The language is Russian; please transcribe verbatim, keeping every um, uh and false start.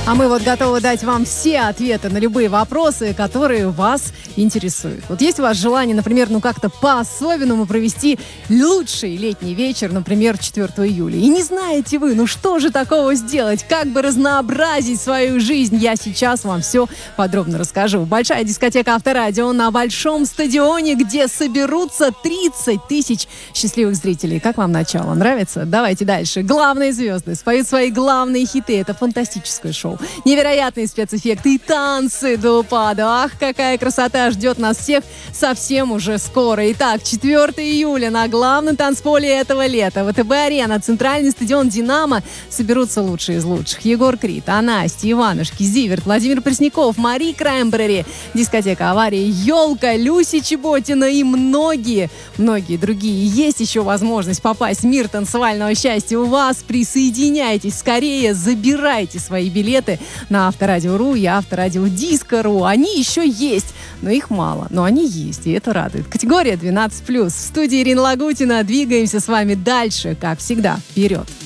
А мы вот готовы дать вам все ответы на любые вопросы, которые вас интересуют. Вот есть у вас желание, например, ну как-то по-особенному провести лучший летний вечер, например, четвёртого июля. И не знаете вы, ну что же такого сделать? Как бы разнообразить свою жизнь? Я сейчас вам все подробно расскажу. Большая дискотека Авторадио на большом стадионе, где соберутся тридцать тысяч счастливых зрителей. Как вам начало? Нравится? Давайте дальше. Главные звезды споют свои главные хиты. Это фантастическое шоу. Невероятные спецэффекты и танцы до упада. Ах, какая красота ждет нас всех совсем уже скоро. Итак, четвёртого июля на главном танцполе этого лета. ВТБ-арена, центральный стадион «Динамо» соберутся лучшие из лучших. Егор Крид, Анастя, Иванушки, Зиверт, Владимир Пресняков, Мари Краймбрери, дискотека «Авария», Ёлка, Люся Чеботина и многие, многие другие. Есть еще возможность попасть в мир танцевального счастья у вас. Присоединяйтесь скорее, забирайте свои билеты на Авторадио.ру и Авторадио Диско.ру. Они еще есть, но их мало, но они есть, и это радует. Категория двенадцать плюс. В студии Ирина Лагутина. Двигаемся с вами дальше, как всегда, вперед.